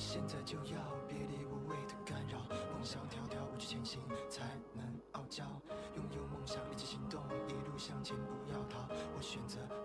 现在就要，别理无谓的干扰，梦想迢迢，无惧前行才能傲娇。拥有梦想，立即行动，一路向前不要逃。我选择